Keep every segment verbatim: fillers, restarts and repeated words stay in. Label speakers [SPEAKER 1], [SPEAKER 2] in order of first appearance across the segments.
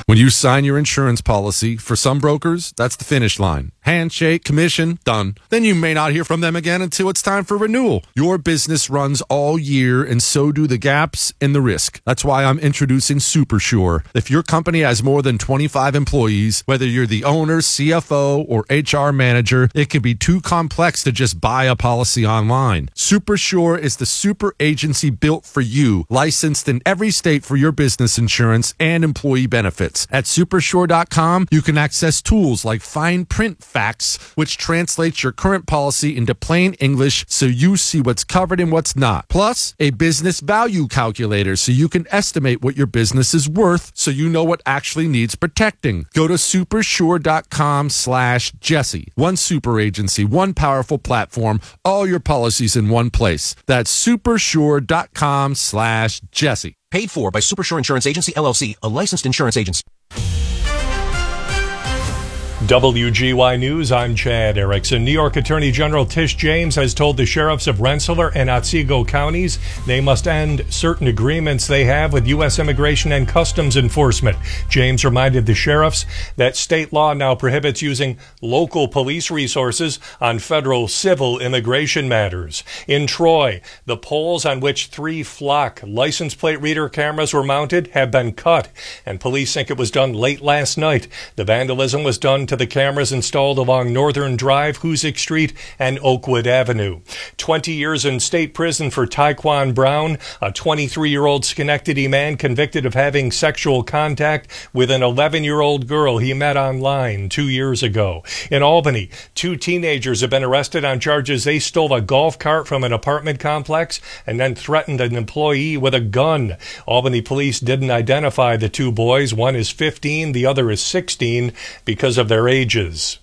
[SPEAKER 1] When you sign your insurance policy, for some brokers, that's the finish line. Handshake, commission, done. Then you may not hear from them again until it's time for renewal. Your business runs all year, and so do the gaps and the risk. That's why I'm introducing SuperSure. If your company has more than twenty-five employees, whether you're the owner, C F O, or H R manager, it can be too complex to just buy a policy online. SuperSure is the super agency built for you, licensed in every state for your business insurance and employee benefits. At supersure dot com, you can access tools like fine print facts, which translates your current policy into plain English so you see what's covered and what's not. Plus, a business value calculator so you can estimate what your business is worth so you know what actually needs protecting. Go to supersure dot com slash Jesse. One super agency, one powerful platform, all your policies in one place. That's supersure dot com slash Jesse.
[SPEAKER 2] Paid for by Supersure Insurance Agency, L L C, a licensed insurance agency.
[SPEAKER 3] W G Y News, I'm Chad Erickson. New York Attorney General Tish James has told the sheriffs of Rensselaer and Otsego counties they must end certain agreements they have with U S Immigration and Customs Enforcement. James reminded the sheriffs that state law now prohibits using local police resources on federal civil immigration matters. In Troy, the poles on which three Flock license plate reader cameras were mounted have been cut, and police think it was done late last night. The vandalism was done to the cameras installed along Northern Drive, Hoosick Street, and Oakwood Avenue. twenty years in state prison for Tyquan Brown, a twenty-three-year-old Schenectady man convicted of having sexual contact with an eleven-year-old girl he met online two years ago. In Albany, two teenagers have been arrested on charges they stole a golf cart from an apartment complex and then threatened an employee with a gun. Albany police didn't identify the two boys. One is fifteen, the other is sixteen, because of their ages.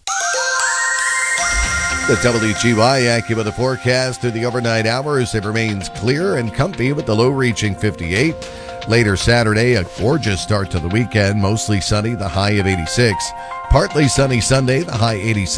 [SPEAKER 4] The W G Y AccuWeather forecast through the overnight hours. It remains clear and comfy with the low reaching fifty-eight. Later Saturday, a gorgeous start to the weekend. Mostly sunny, the high of eighty-six. Partly sunny Sunday, the high eighty-six.